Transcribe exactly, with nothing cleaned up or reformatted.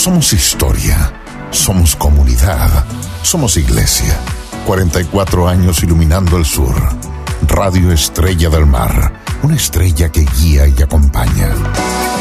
Somos historia, somos comunidad, somos iglesia. cuarenta y cuatro años iluminando el sur. Radio Estrella del Mar, una estrella que guía y acompaña.